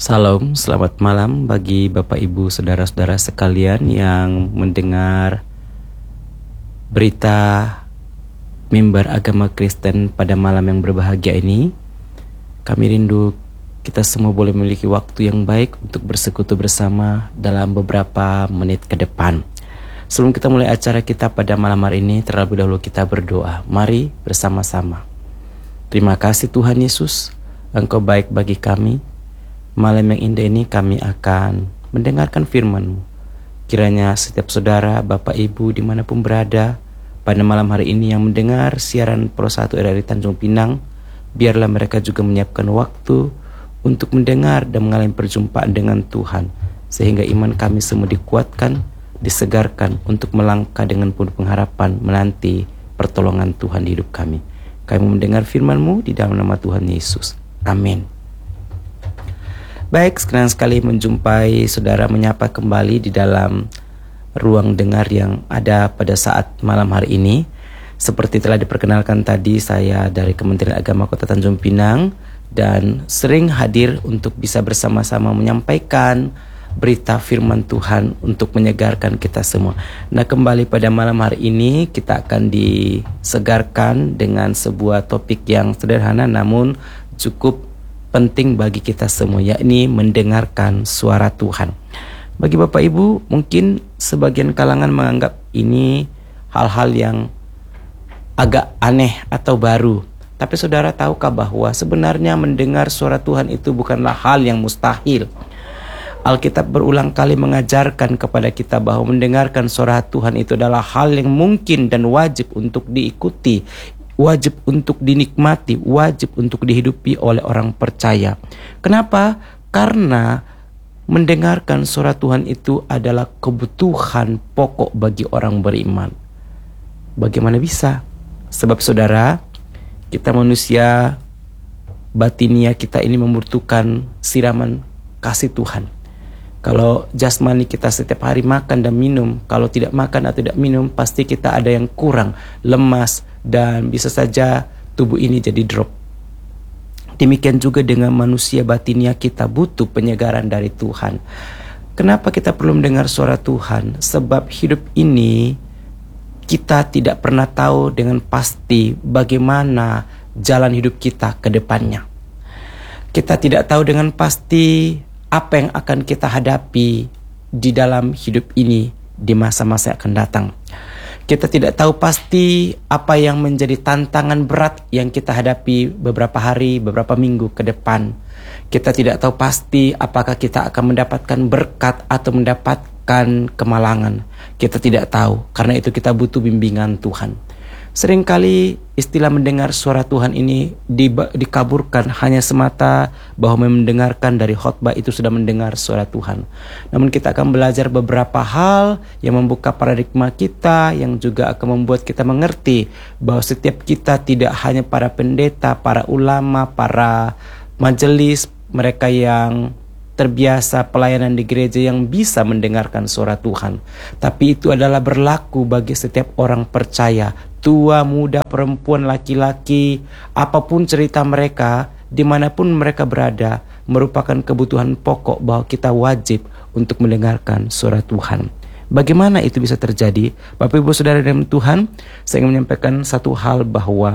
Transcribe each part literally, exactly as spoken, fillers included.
Salam, selamat malam bagi Bapak Ibu Saudara-saudara sekalian yang mendengar berita mimbar agama Kristen pada malam yang berbahagia ini. Kami rindu kita semua boleh memiliki waktu yang baik untuk bersekutu bersama dalam beberapa menit ke depan. Sebelum kita mulai acara kita pada malam hari ini, terlebih dahulu kita berdoa. Mari bersama-sama. Terima kasih Tuhan Yesus, Engkau baik bagi kami. Malam yang indah ini kami akan mendengarkan firman-Mu. Kiranya setiap saudara, Bapak, Ibu dimanapun berada pada malam hari ini yang mendengar siaran Pro satu R R I Tanjung Pinang, biarlah mereka juga menyiapkan waktu untuk mendengar dan mengalami perjumpaan dengan Tuhan, sehingga iman kami semua dikuatkan, disegarkan untuk melangkah dengan penuh pengharapan menanti pertolongan Tuhan di hidup kami. Kami mendengar firman-Mu di dalam nama Tuhan Yesus. Amin. Baik, sekarang sekali menjumpai saudara menyapa kembali di dalam ruang dengar yang ada pada saat malam hari ini. Seperti telah diperkenalkan tadi, saya dari Kementerian Agama Kota Tanjung Pinang dan sering hadir untuk bisa bersama-sama menyampaikan berita firman Tuhan untuk menyegarkan kita semua. Nah, kembali pada malam hari ini kita akan disegarkan dengan sebuah topik yang sederhana namun cukup penting bagi kita semua, yakni mendengarkan suara Tuhan. Bagi Bapak Ibu, mungkin sebagian kalangan menganggap ini hal-hal yang agak aneh atau baru. Tapi saudara tahukah bahwa sebenarnya mendengar suara Tuhan itu bukanlah hal yang mustahil. Alkitab berulang kali mengajarkan kepada kita bahwa mendengarkan suara Tuhan itu adalah hal yang mungkin dan wajib untuk diikuti, wajib untuk dinikmati, wajib untuk dihidupi oleh orang percaya. Kenapa? Karena mendengarkan suara Tuhan itu adalah kebutuhan pokok bagi orang beriman. Bagaimana bisa? Sebab saudara, kita manusia batinia kita ini membutuhkan siraman kasih Tuhan. Kalau jasmani kita setiap hari makan dan minum, kalau tidak makan atau tidak minum, pasti kita ada yang kurang, lemas, dan bisa saja tubuh ini jadi drop. Demikian juga dengan manusia batinia, kita butuh penyegaran dari Tuhan. Kenapa kita perlu mendengar suara Tuhan? Sebab hidup ini kita tidak pernah tahu dengan pasti bagaimana jalan hidup kita ke depannya. Kita tidak tahu dengan pasti apa yang akan kita hadapi di dalam hidup ini di masa-masa yang akan datang. Kita tidak tahu pasti apa yang menjadi tantangan berat yang kita hadapi beberapa hari, beberapa minggu ke depan. Kita tidak tahu pasti apakah kita akan mendapatkan berkat atau mendapatkan kemalangan. Kita tidak tahu, karena itu kita butuh bimbingan Tuhan. Seringkali istilah mendengar suara Tuhan ini di, dikaburkan hanya semata bahwa mendengarkan dari khotbah itu sudah mendengar suara Tuhan. Namun kita akan belajar beberapa hal yang membuka paradigma kita, yang juga akan membuat kita mengerti bahwa setiap kita tidak hanya para pendeta, para ulama, para majelis, mereka yang terbiasa pelayanan di gereja yang bisa mendengarkan suara Tuhan. Tapi itu adalah berlaku bagi setiap orang percaya, tua, muda, perempuan, laki-laki, apapun cerita mereka, dimanapun mereka berada, merupakan kebutuhan pokok bahwa kita wajib untuk mendengarkan suara Tuhan. Bagaimana itu bisa terjadi? Bapak Ibu Saudara dalam Tuhan, saya ingin menyampaikan satu hal bahwa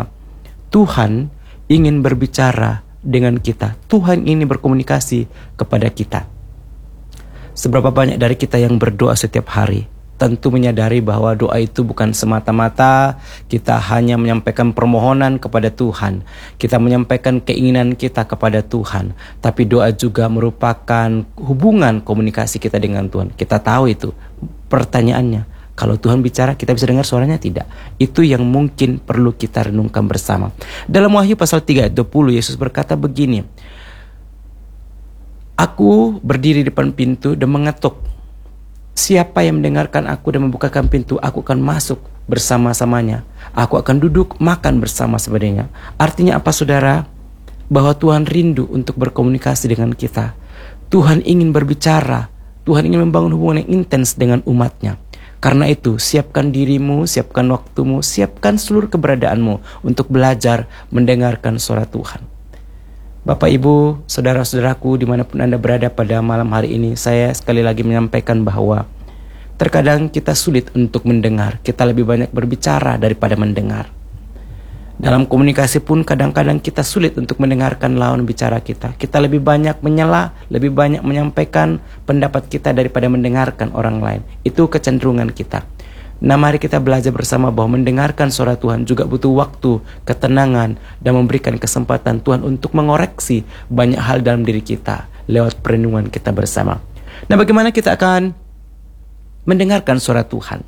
Tuhan ingin berbicara dengan kita. Tuhan ini berkomunikasi kepada kita. Seberapa banyak dari kita yang berdoa setiap hari, tentu menyadari bahwa doa itu bukan semata-mata kita hanya menyampaikan permohonan kepada Tuhan, kita menyampaikan keinginan kita kepada Tuhan, tapi doa juga merupakan hubungan komunikasi kita dengan Tuhan. Kita tahu itu. Pertanyaannya, kalau Tuhan bicara, kita bisa dengar suaranya tidak? Itu yang mungkin perlu kita renungkan bersama. Dalam Wahyu pasal tiga ayat dua puluh, Yesus berkata begini, "Aku berdiri di depan pintu dan mengetuk. Siapa yang mendengarkan aku dan membukakan pintu, aku akan masuk bersama-samanya. Aku akan duduk makan bersama-sama dengannya." Artinya apa saudara? Bahwa Tuhan rindu untuk berkomunikasi dengan kita. Tuhan ingin berbicara. Tuhan ingin membangun hubungan yang intens dengan umatnya. Karena itu, siapkan dirimu, siapkan waktumu, siapkan seluruh keberadaanmu untuk belajar mendengarkan suara Tuhan. Bapak, Ibu, saudara-saudaraku dimanapun Anda berada pada malam hari ini, saya sekali lagi menyampaikan bahwa terkadang kita sulit untuk mendengar. Kita lebih banyak berbicara daripada mendengar. Dalam komunikasi pun kadang-kadang kita sulit untuk mendengarkan lawan bicara kita. Kita lebih banyak menyela, lebih banyak menyampaikan pendapat kita daripada mendengarkan orang lain. Itu kecenderungan kita. Nah, mari kita belajar bersama bahwa mendengarkan suara Tuhan juga butuh waktu, ketenangan, dan memberikan kesempatan Tuhan untuk mengoreksi banyak hal dalam diri kita lewat perenungan kita bersama. Nah, bagaimana kita akan mendengarkan suara Tuhan?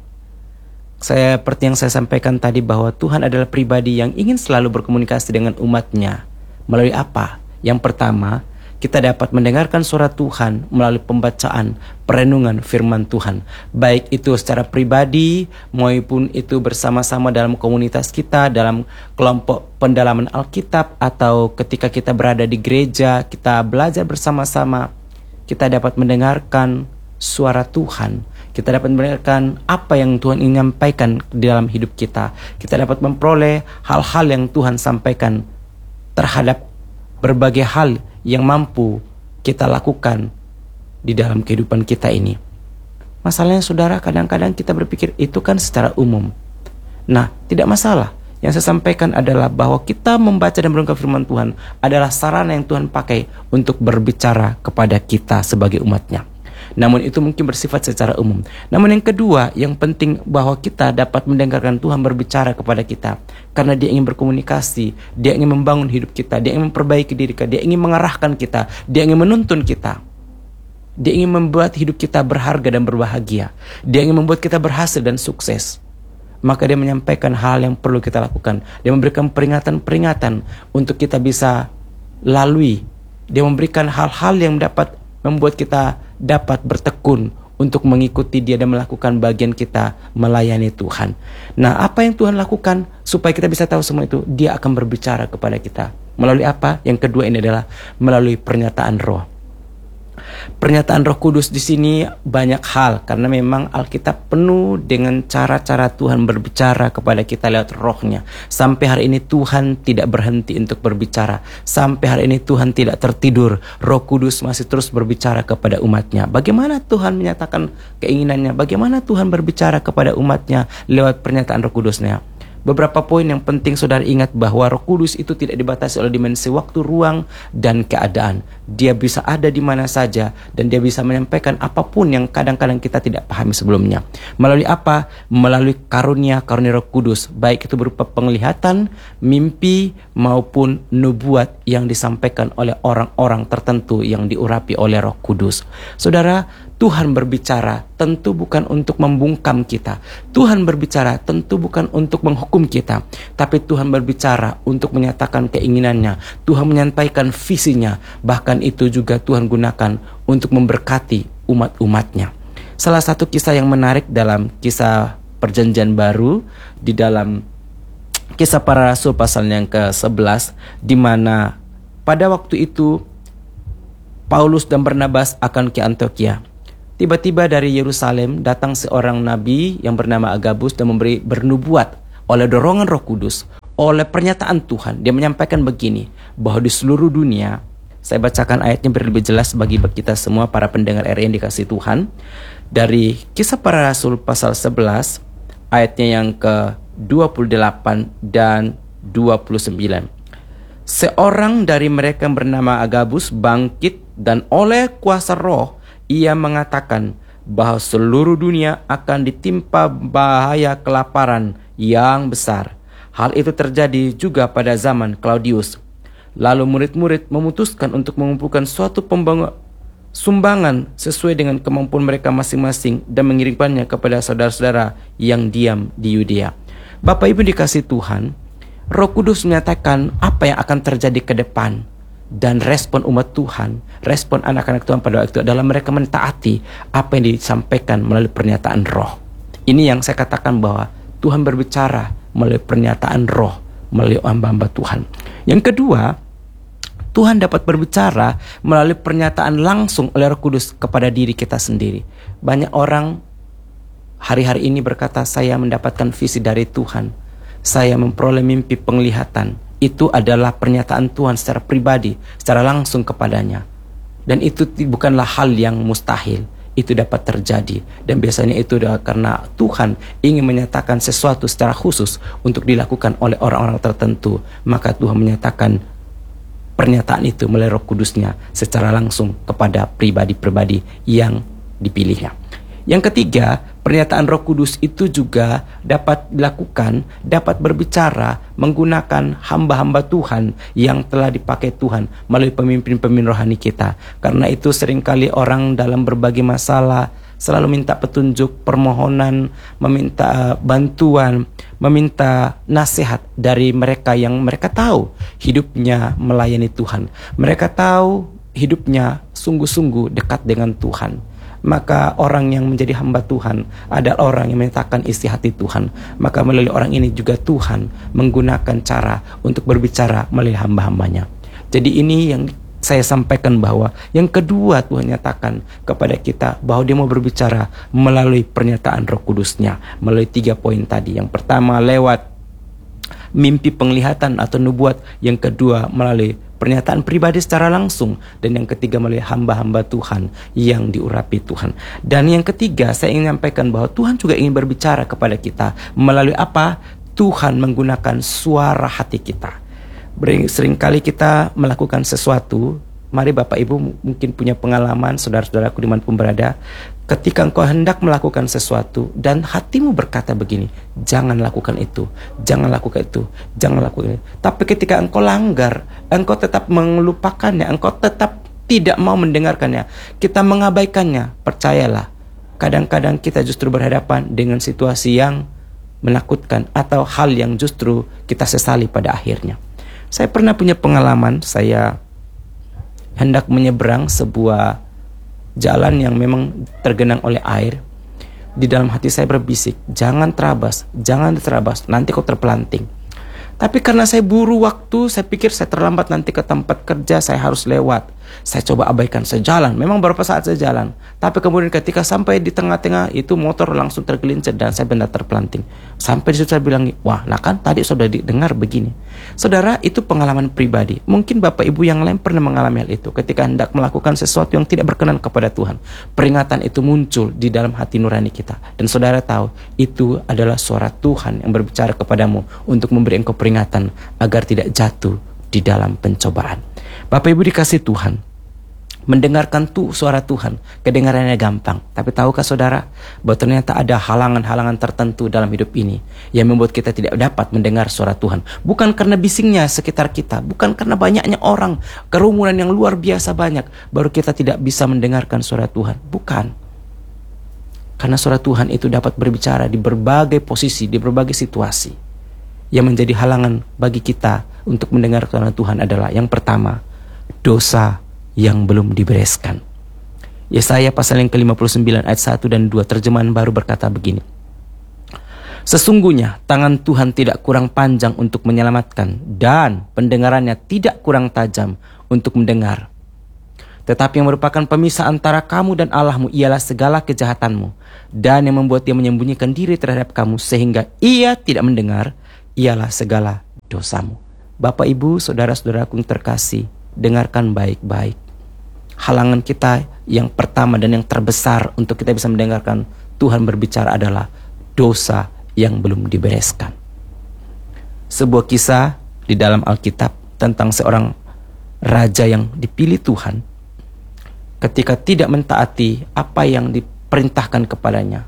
Saya seperti yang saya sampaikan tadi bahwa Tuhan adalah pribadi yang ingin selalu berkomunikasi dengan umatnya. Melalui apa? Yang pertama, kita dapat mendengarkan suara Tuhan melalui pembacaan, perenungan firman Tuhan. Baik itu secara pribadi maupun itu bersama-sama dalam komunitas kita, dalam kelompok pendalaman Alkitab, atau ketika kita berada di gereja, kita belajar bersama-sama. Kita dapat mendengarkan suara Tuhan. Kita dapat mendengarkan apa yang Tuhan ingin menyampaikan di dalam hidup kita. Kita dapat memperoleh hal-hal yang Tuhan sampaikan terhadap berbagai hal yang mampu kita lakukan di dalam kehidupan kita ini. Masalahnya saudara, kadang-kadang kita berpikir itu kan secara umum. Nah, tidak masalah. Yang saya sampaikan adalah bahwa kita membaca dan merenungkan firman Tuhan adalah sarana yang Tuhan pakai untuk berbicara kepada kita sebagai umatnya. Namun itu mungkin bersifat secara umum. Namun yang kedua, yang penting bahwa kita dapat mendengarkan Tuhan berbicara kepada kita. Karena Dia ingin berkomunikasi, Dia ingin membangun hidup kita, Dia ingin memperbaiki diri kita, Dia ingin mengarahkan kita, Dia ingin menuntun kita. Dia ingin membuat hidup kita berharga dan berbahagia. Dia ingin membuat kita berhasil dan sukses. Maka Dia menyampaikan hal yang perlu kita lakukan. Dia memberikan peringatan-peringatan untuk kita bisa lalui. Dia memberikan hal-hal yang dapat membuat kita dapat bertekun untuk mengikuti Dia dan melakukan bagian kita melayani Tuhan. Nah, apa yang Tuhan lakukan supaya kita bisa tahu semua itu? Dia akan berbicara kepada kita. Melalui apa? Yang kedua ini adalah melalui pernyataan Roh. Pernyataan Roh Kudus di sini banyak hal, karena memang Alkitab penuh dengan cara-cara Tuhan berbicara kepada kita lewat Roh-Nya. Sampai hari ini Tuhan tidak berhenti untuk berbicara. Sampai hari ini Tuhan tidak tertidur. Roh Kudus masih terus berbicara kepada umatnya. Bagaimana Tuhan menyatakan keinginannya? Bagaimana Tuhan berbicara kepada umatnya lewat pernyataan Roh Kudusnya? Beberapa poin yang penting saudara ingat bahwa Roh Kudus itu tidak dibatasi oleh dimensi waktu, ruang, dan keadaan. Dia bisa ada di mana saja dan Dia bisa menyampaikan apapun yang kadang-kadang kita tidak pahami sebelumnya. Melalui apa? Melalui karunia-karunia Roh Kudus, baik itu berupa penglihatan, mimpi, maupun nubuat yang disampaikan oleh orang-orang tertentu yang diurapi oleh Roh Kudus. Saudara, Tuhan berbicara tentu bukan untuk membungkam kita. Tuhan berbicara tentu bukan untuk menghukum kita. Tapi Tuhan berbicara untuk menyatakan keinginannya. Tuhan menyampaikan visinya. Bahkan itu juga Tuhan gunakan untuk memberkati umat-umatnya. Salah satu kisah yang menarik dalam kisah Perjanjian Baru, di dalam Kisah Para Rasul pasal yang ke sebelas, di mana pada waktu itu Paulus dan Barnabas akan ke Antioquia. Tiba-tiba dari Yerusalem datang seorang nabi yang bernama Agabus dan memberi bernubuat oleh dorongan Roh Kudus, oleh pernyataan Tuhan. Dia menyampaikan begini, bahwa di seluruh dunia, saya bacakan ayatnya biar lebih jelas bagi kita semua para pendengar R I yang dikasih Tuhan. Dari Kisah Para Rasul pasal sebelas, ayatnya yang ke dua puluh delapan dan dua puluh sembilan. Seorang dari mereka yang bernama Agabus bangkit dan oleh kuasa Roh Ia mengatakan bahwa seluruh dunia akan ditimpa bahaya kelaparan yang besar. Hal itu terjadi juga pada zaman Claudius. Lalu murid-murid memutuskan untuk mengumpulkan suatu pembangun sumbangan sesuai dengan kemampuan mereka masing-masing dan mengirimkannya kepada saudara-saudara yang diam di Yudea. Bapak Ibu dikasih Tuhan, Roh Kudus menyatakan apa yang akan terjadi ke depan. Dan respon umat Tuhan, respon anak-anak Tuhan pada waktu itu adalah mereka mentaati apa yang disampaikan melalui pernyataan Roh. Ini yang saya katakan bahwa Tuhan berbicara melalui pernyataan Roh, melalui hamba-hamba Tuhan. Yang kedua, Tuhan dapat berbicara melalui pernyataan langsung oleh Roh Kudus kepada diri kita sendiri. Banyak orang hari-hari ini berkata, saya mendapatkan visi dari Tuhan. Saya memperoleh mimpi penglihatan. itu adalah pernyataan Tuhan secara pribadi, secara langsung kepadanya. Dan itu bukanlah hal yang mustahil, itu dapat terjadi. Dan biasanya itu adalah karena Tuhan ingin menyatakan sesuatu secara khusus untuk dilakukan oleh orang-orang tertentu. Maka Tuhan menyatakan pernyataan itu melalui Roh Kudusnya secara langsung kepada pribadi-pribadi yang dipilihnya. Yang ketiga, pernyataan Roh Kudus itu juga dapat dilakukan, dapat berbicara menggunakan hamba-hamba Tuhan yang telah dipakai Tuhan melalui pemimpin-pemimpin rohani kita. Karena itu seringkali orang dalam berbagai masalah selalu minta petunjuk, permohonan, meminta bantuan, meminta nasihat dari mereka yang mereka tahu hidupnya melayani Tuhan. Mereka tahu hidupnya sungguh-sungguh dekat dengan Tuhan. Maka orang yang menjadi hamba Tuhan adalah orang yang menyatakan isi hati Tuhan. Maka melalui orang ini juga Tuhan menggunakan cara untuk berbicara melalui hamba-hambanya. Jadi ini yang saya sampaikan, bahwa yang kedua Tuhan nyatakan kepada kita bahwa dia mau berbicara melalui pernyataan Roh Kudusnya, melalui tiga poin tadi. Yang pertama lewat mimpi penglihatan atau nubuat, yang kedua melalui pernyataan pribadi secara langsung, dan yang ketiga melalui hamba-hamba Tuhan yang diurapi Tuhan. Dan yang ketiga saya ingin menyampaikan bahwa Tuhan juga ingin berbicara kepada kita melalui apa? Tuhan menggunakan suara hati kita. Seringkali kita melakukan sesuatu, mari Bapak Ibu mungkin punya pengalaman, saudara-saudaraku dimanapun berada, ketika engkau hendak melakukan sesuatu dan hatimu berkata begini, jangan lakukan itu, jangan lakukan itu, jangan lakukan itu. Tapi ketika engkau langgar, engkau tetap melupakannya, engkau tetap tidak mau mendengarkannya, kita mengabaikannya. Percayalah, kadang-kadang kita justru berhadapan dengan situasi yang menakutkan atau hal yang justru kita sesali pada akhirnya. Saya pernah punya pengalaman, saya hendak menyeberang sebuah jalan yang memang tergenang oleh air. Di dalam hati saya berbisik, jangan terabas, jangan terabas, nanti kau terpelanting. Tapi karena saya buru waktu, saya pikir saya terlambat nanti ke tempat kerja, saya harus lewat. Saya coba abaikan, saya jalan, memang beberapa saat saya jalan. Tapi kemudian ketika sampai di tengah-tengah, itu motor langsung tergelincir dan saya benar terpelanting. Sampai di situ saya bilang, wah, nah kan tadi sudah didengar begini. Saudara, itu pengalaman pribadi. Mungkin Bapak Ibu yang lain pernah mengalami hal itu. Ketika hendak melakukan sesuatu yang tidak berkenan kepada Tuhan, peringatan itu muncul di dalam hati nurani kita. Dan saudara tahu, itu adalah suara Tuhan yang berbicara kepadamu untuk memberi engkau peringatan agar tidak jatuh di dalam pencobaan. Bapak Ibu dikasih Tuhan, mendengarkan tuh suara Tuhan, kedengarannya gampang. Tapi tahukah saudara bahwa ternyata ada halangan-halangan tertentu dalam hidup ini yang membuat kita tidak dapat mendengar suara Tuhan. Bukan karena bisingnya sekitar kita, bukan karena banyaknya orang, kerumunan yang luar biasa banyak, baru kita tidak bisa mendengarkan suara Tuhan. Bukan. Karena suara Tuhan itu dapat berbicara di berbagai posisi, di berbagai situasi. Yang menjadi halangan bagi kita untuk mendengar suara Tuhan adalah yang pertama, dosa yang belum dibereskan. Yesaya pasal yang ke lima puluh sembilan ayat satu dan dua terjemahan baru berkata begini. Sesungguhnya tangan Tuhan tidak kurang panjang untuk menyelamatkan, dan pendengarannya tidak kurang tajam untuk mendengar. Tetapi yang merupakan pemisah antara kamu dan Allahmu ialah segala kejahatanmu, dan yang membuat dia menyembunyikan diri terhadap kamu sehingga ia tidak mendengar ialah segala dosamu. Bapak Ibu, saudara-saudaraku yang terkasih, dengarkan baik-baik. Halangan kita yang pertama dan yang terbesar untuk kita bisa mendengarkan Tuhan berbicara adalah dosa yang belum dibereskan. Sebuah kisah di dalam Alkitab tentang seorang raja yang dipilih Tuhan, ketika tidak mentaati apa yang diperintahkan kepadanya,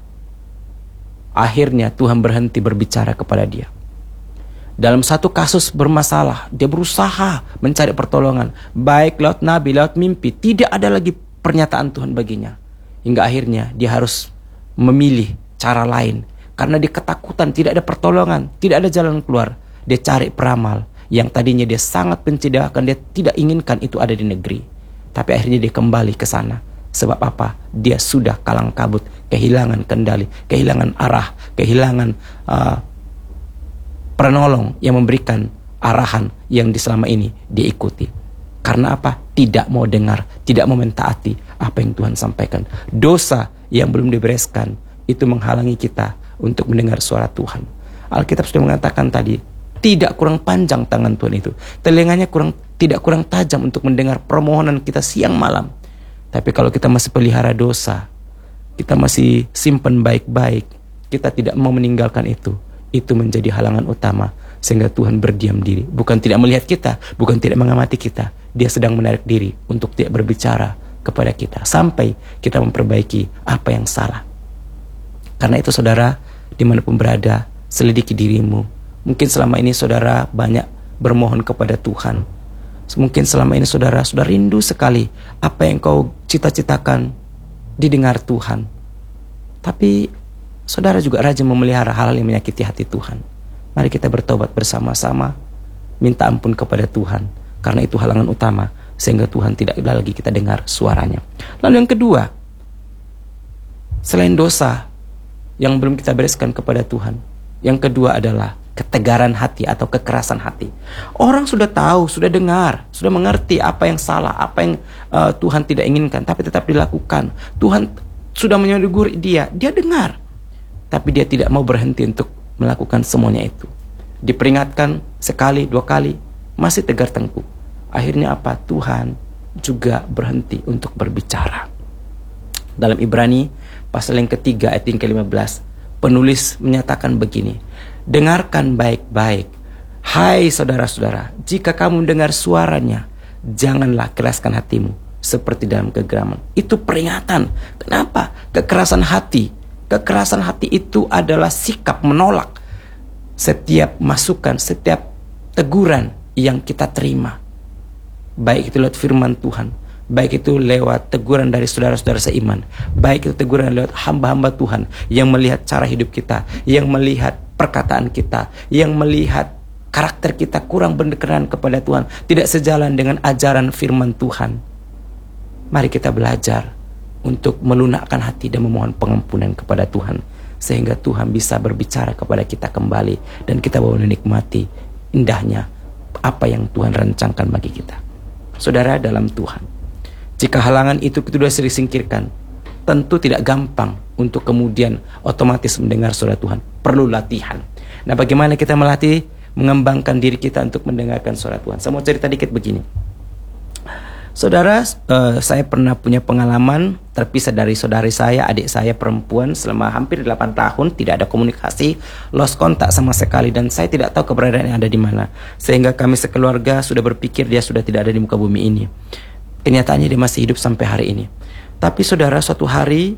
akhirnya Tuhan berhenti berbicara kepada dia. Dalam satu kasus bermasalah, dia berusaha mencari pertolongan, baik lewat nabi, lewat mimpi, tidak ada lagi pernyataan Tuhan baginya. Hingga akhirnya dia harus memilih cara lain, karena dia ketakutan, tidak ada pertolongan, tidak ada jalan keluar. Dia cari peramal yang tadinya dia sangat benci, dia akan dia tidak inginkan itu ada di negeri. Tapi akhirnya dia kembali ke sana. Sebab apa? Dia sudah kalang kabut, kehilangan kendali, kehilangan arah, kehilangan uh, penolong yang memberikan arahan yang selama ini dia ikuti. Karena apa? Tidak mau dengar, tidak mau mentaati apa yang Tuhan sampaikan. Dosa yang belum dibereskan itu menghalangi kita untuk mendengar suara Tuhan. Alkitab sudah mengatakan tadi, tidak kurang panjang tangan Tuhan itu. Telinganya kurang tidak kurang tajam untuk mendengar permohonan kita siang malam. Tapi kalau kita masih pelihara dosa, kita masih simpan baik-baik, kita tidak mau meninggalkan itu, itu menjadi halangan utama sehingga Tuhan berdiam diri. Bukan tidak melihat kita, bukan tidak mengamati kita. Dia sedang menarik diri untuk tidak berbicara kepada kita sampai kita memperbaiki apa yang salah. Karena itu saudara, dimanapun berada, selidiki dirimu. Mungkin selama ini saudara banyak bermohon kepada Tuhan. Mungkin selama ini saudara sudah rindu sekali apa yang kau cita-citakan didengar Tuhan. Tapi saudara juga rajin memelihara hal yang menyakiti hati Tuhan. Mari kita bertobat bersama-sama, minta ampun kepada Tuhan, karena itu halangan utama sehingga Tuhan tidak lagi kita dengar suaranya. Lalu yang kedua, selain dosa yang belum kita bereskan kepada Tuhan, yang kedua adalah ketegaran hati atau kekerasan hati. Orang sudah tahu, sudah dengar, sudah mengerti apa yang salah, apa yang uh, Tuhan tidak inginkan, tapi tetap dilakukan. Tuhan sudah menegur dia, dia dengar, tapi dia tidak mau berhenti untuk melakukan semuanya itu. Diperingatkan sekali, dua kali, masih tegar tengkuk. Akhirnya apa? Tuhan juga berhenti untuk berbicara. Dalam Ibrani pasal yang ketiga ayat yang kelima belas, penulis menyatakan begini, dengarkan baik-baik, hai saudara-saudara, jika kamu dengar suaranya, janganlah keraskan hatimu seperti dalam kegeraman. Itu peringatan. Kenapa? Kekerasan hati. Kekerasan hati itu adalah sikap menolak setiap masukan, setiap teguran yang kita terima. Baik itu lewat firman Tuhan, baik itu lewat teguran dari saudara-saudara seiman, baik itu teguran lewat hamba-hamba Tuhan yang melihat cara hidup kita, yang melihat perkataan kita, yang melihat karakter kita kurang berkenan kepada Tuhan, tidak sejalan dengan ajaran firman Tuhan. Mari kita belajar untuk melunakkan hati dan memohon pengampunan kepada Tuhan, sehingga Tuhan bisa berbicara kepada kita kembali dan kita boleh menikmati indahnya apa yang Tuhan rancangkan bagi kita. Saudara dalam Tuhan, jika halangan itu sudah disingkirkan, tentu tidak gampang untuk kemudian otomatis mendengar suara Tuhan. Perlu latihan. Nah, bagaimana kita melatih, mengembangkan diri kita untuk mendengarkan suara Tuhan? Saya mau cerita dikit begini. Saudara, uh, saya pernah punya pengalaman terpisah dari saudari saya, adik saya perempuan selama hampir delapan tahun, tidak ada komunikasi, lost kontak sama sekali, dan saya tidak tahu keberadaannya ada di mana. Sehingga kami sekeluarga sudah berpikir dia sudah tidak ada di muka bumi ini. Kenyataannya dia masih hidup sampai hari ini. Tapi saudara, suatu hari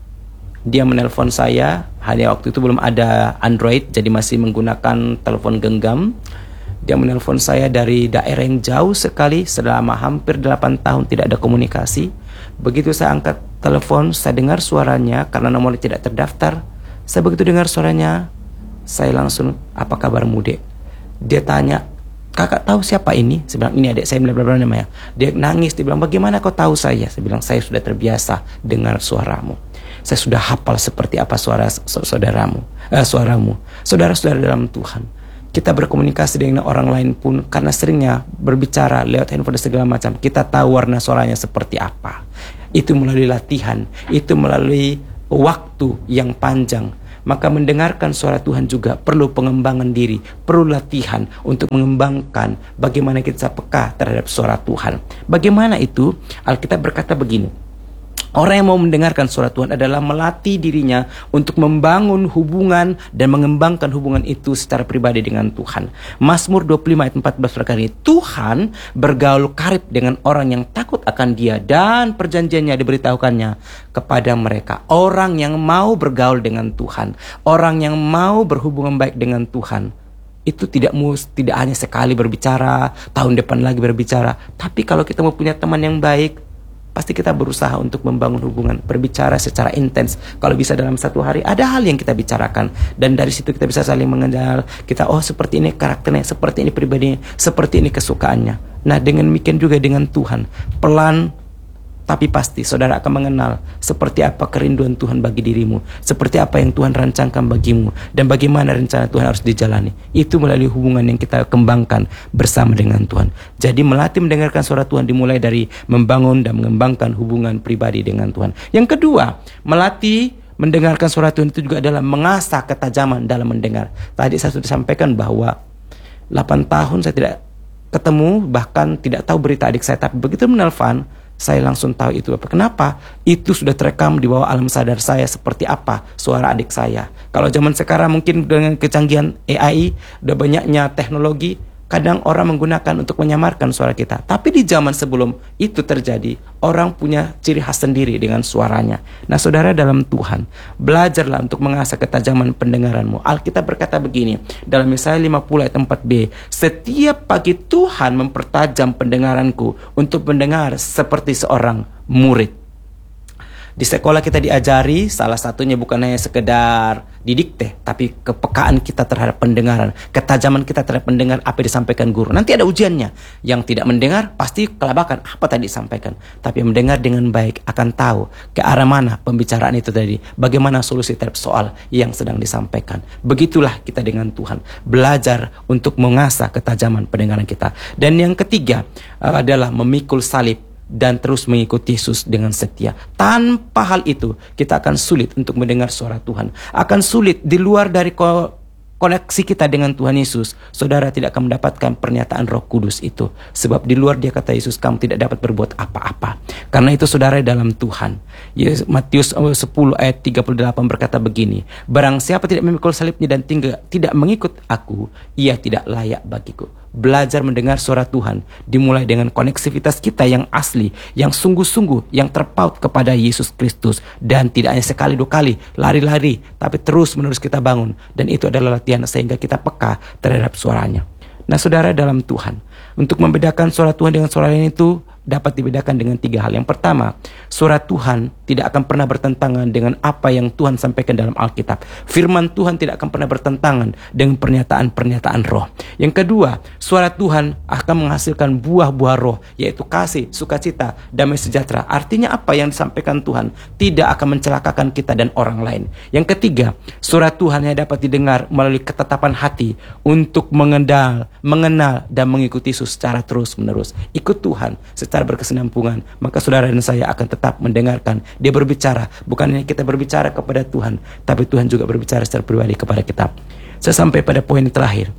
dia menelpon saya. Hanya waktu itu belum ada Android, jadi masih menggunakan telepon genggam. Dia menelpon saya dari daerah yang jauh sekali selama hampir delapan tahun tidak ada komunikasi. Begitu saya angkat telepon, saya dengar suaranya karena nomornya tidak terdaftar. Saya begitu dengar suaranya, saya langsung, apa kabarmu dek? Dia tanya, kakak tahu siapa ini? Saya bilang, ini adik saya, bla bla bla namanya. Dia nangis, dia bilang, bagaimana kau tahu saya? Saya bilang, saya sudah terbiasa dengar suaramu. Saya sudah hafal seperti apa suara saudaramu, eh, suaramu. Saudara-saudara dalam Tuhan, kita berkomunikasi dengan orang lain pun karena seringnya berbicara lewat handphone dan segala macam, kita tahu warna suaranya seperti apa. Itu melalui latihan, itu melalui waktu yang panjang. Maka mendengarkan suara Tuhan juga perlu pengembangan diri, perlu latihan untuk mengembangkan bagaimana kita peka terhadap suara Tuhan. Bagaimana itu? Alkitab berkata begini, orang yang mau mendengarkan suara Tuhan adalah melatih dirinya untuk membangun hubungan dan mengembangkan hubungan itu secara pribadi dengan Tuhan. Mazmur dua puluh lima ayat empat belas berkata ini, Tuhan bergaul karib dengan orang yang takut akan Dia dan perjanjiannya diberitahukannya kepada mereka. Orang yang mau bergaul dengan Tuhan, orang yang mau berhubungan baik dengan Tuhan, itu tidak mus, tidak hanya sekali berbicara, tahun depan lagi berbicara. Tapi kalau kita mau punya teman yang baik, pasti kita berusaha untuk membangun hubungan, berbicara secara intens. Kalau bisa dalam satu hari, ada hal yang kita bicarakan. Dan dari situ kita bisa saling mengenal. Kita, oh seperti ini karakternya, seperti ini pribadinya, seperti ini kesukaannya. Nah, dengan demikian juga dengan Tuhan. Pelan, tapi pasti saudara akan mengenal seperti apa kerinduan Tuhan bagi dirimu, seperti apa yang Tuhan rancangkan bagimu, dan bagaimana rencana Tuhan harus dijalani. Itu melalui hubungan yang kita kembangkan bersama dengan Tuhan. Jadi melatih mendengarkan suara Tuhan dimulai dari membangun dan mengembangkan hubungan pribadi dengan Tuhan. Yang kedua, melatih mendengarkan suara Tuhan itu juga adalah mengasah ketajaman dalam mendengar. Tadi saya sudah sampaikan bahwa delapan tahun saya tidak ketemu, bahkan tidak tahu berita adik saya. Tapi begitu menelpon, saya langsung tahu itu apa. Kenapa? Itu sudah terekam di bawah alam sadar saya seperti apa suara adik saya. Kalau zaman sekarang mungkin dengan kecanggihan A I, udah banyaknya teknologi, kadang orang menggunakan untuk menyamarkan suara kita. Tapi di zaman sebelum itu terjadi, orang punya ciri khas sendiri dengan suaranya. Nah saudara dalam Tuhan, belajarlah untuk mengasah ketajaman pendengaranmu. Alkitab berkata begini, dalam Yesaya lima puluh ayat empat b, setiap pagi Tuhan mempertajam pendengaranku untuk mendengar seperti seorang murid. Di sekolah kita diajari, salah satunya bukan hanya sekedar didikte, tapi kepekaan kita terhadap pendengaran, ketajaman kita terhadap pendengar apa yang disampaikan guru. Nanti ada ujiannya. Yang tidak mendengar pasti kelabakan apa tadi disampaikan. Tapi yang mendengar dengan baik akan tahu ke arah mana pembicaraan itu tadi, bagaimana solusi terhadap soal yang sedang disampaikan. Begitulah kita dengan Tuhan, belajar untuk mengasah ketajaman pendengaran kita. Dan yang ketiga uh, adalah memikul salib dan terus mengikuti Yesus dengan setia. Tanpa hal itu, kita akan sulit untuk mendengar suara Tuhan. Akan sulit di luar dari ko- koneksi kita dengan Tuhan Yesus. Saudara tidak akan mendapatkan pernyataan Roh Kudus itu. Sebab di luar dia kata Yesus, kamu tidak dapat berbuat apa-apa. Karena itu saudara dalam Tuhan. Matius sepuluh ayat tiga puluh delapan berkata begini, barang siapa tidak memikul salibnya dan tinggal, tidak mengikut aku, ia tidak layak bagiku. Belajar mendengar suara Tuhan dimulai dengan koneksivitas kita yang asli, yang sungguh-sungguh, yang terpaut kepada Yesus Kristus. Dan tidak hanya sekali dua kali lari-lari, tapi terus menerus kita bangun. Dan itu adalah latihan sehingga kita peka terhadap suaranya. Nah saudara dalam Tuhan, untuk membedakan suara Tuhan dengan suara lain itu dapat dibedakan dengan tiga hal. Yang pertama, suara Tuhan tidak akan pernah bertentangan dengan apa yang Tuhan sampaikan dalam Alkitab. Firman Tuhan tidak akan pernah bertentangan dengan pernyataan-pernyataan roh. Yang kedua, suara Tuhan akan menghasilkan buah-buah roh, yaitu kasih, sukacita, damai sejahtera. Artinya apa yang disampaikan Tuhan tidak akan mencelakakan kita dan orang lain. Yang ketiga, suara Tuhan yang dapat didengar melalui ketetapan hati untuk mengenal, mengenal dan mengikuti Yesus secara terus-menerus. Ikut Tuhan secara berkesinambungan, maka saudara dan saya akan tetap mendengarkan dia berbicara. Bukan hanya kita berbicara kepada Tuhan, tapi Tuhan juga berbicara secara pribadi kepada kita. Saya sampai pada poin terakhir.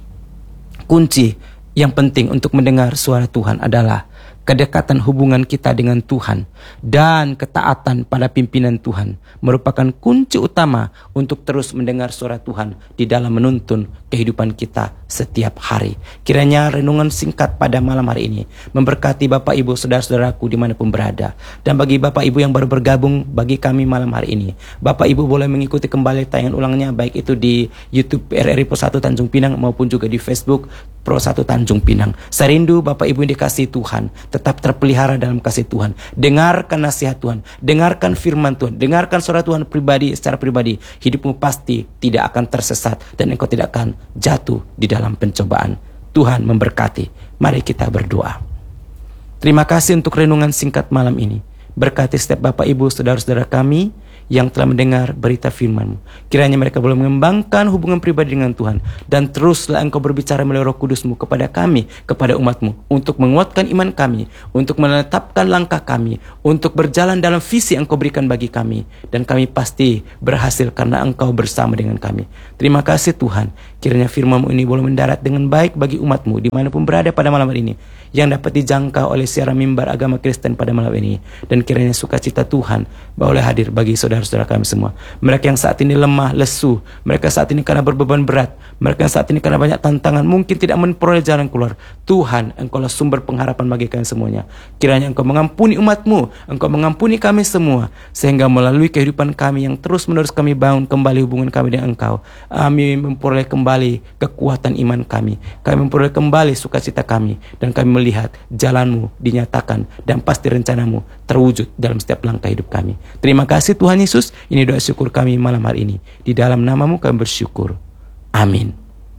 Kunci yang penting untuk mendengar suara Tuhan adalah kedekatan hubungan kita dengan Tuhan dan ketaatan pada pimpinan Tuhan merupakan kunci utama untuk terus mendengar suara Tuhan di dalam menuntun kehidupan kita setiap hari. Kiranya renungan singkat pada malam hari ini memberkati Bapak Ibu saudara-saudaraku dimanapun berada. Dan bagi Bapak Ibu yang baru bergabung bagi kami malam hari ini, Bapak Ibu boleh mengikuti kembali tayangan ulangnya baik itu di YouTube R R I Pro satu Tanjung Pinang maupun juga di Facebook Pro satu Tanjung Pinang. Saya rindu Bapak Ibu yang dikasihi Tuhan tetap terpelihara dalam kasih Tuhan. Dengarkan nasihat Tuhan, dengarkan firman Tuhan, dengarkan suara Tuhan pribadi secara pribadi. Hidupmu pasti tidak akan tersesat dan engkau tidak akan jatuh di dalam pencobaan. Tuhan memberkati. Mari kita berdoa. Terima kasih untuk renungan singkat malam ini. Berkati setiap Bapak Ibu saudara-saudara kami yang telah mendengar berita firman-Mu. Kiranya mereka boleh mengembangkan hubungan pribadi dengan Tuhan. Dan teruslah Engkau berbicara melalui Roh Kudus-Mu kepada kami, kepada umat-Mu, untuk menguatkan iman kami, untuk menetapkan langkah kami, untuk berjalan dalam visi yang Engkau berikan bagi kami. Dan kami pasti berhasil karena Engkau bersama dengan kami. Terima kasih Tuhan. Kiranya firman-Mu ini boleh mendarat dengan baik bagi umat-Mu dimanapun berada pada malam hari ini, yang dapat dijangkau oleh siaran mimbar agama Kristen pada malam ini. Dan kiranya sukacita Tuhan boleh hadir bagi saudara-saudara kami semua. Mereka yang saat ini lemah, lesu, mereka saat ini karena berbeban berat, mereka yang saat ini karena banyak tantangan, mungkin tidak memperoleh jalan keluar. Tuhan, Engkaulah sumber pengharapan bagi kami semuanya. Kiranya Engkau mengampuni umat-Mu, Engkau mengampuni kami semua, sehingga melalui kehidupan kami yang terus-menerus kami bangun kembali hubungan kami dengan Engkau, kami memperoleh kembali kekuatan iman kami, kami memperoleh kembali sukacita kami, dan kami melihat jalan-Mu dinyatakan dan pasti rencana-Mu terwujud dalam setiap langkah hidup kami. Terima kasih Tuhan Yesus. Ini doa syukur kami malam hari ini. Di dalam nama-Mu kami bersyukur. Amin.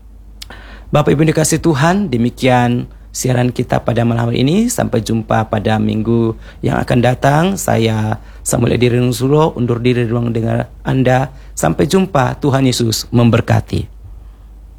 Bapak Ibu dikasih Tuhan, demikian siaran kita pada malam hari ini. Sampai jumpa pada minggu yang akan datang. Saya Samuel Edi Renung Sulo undur diri di ruang dengar Anda. Sampai jumpa. Tuhan Yesus memberkati.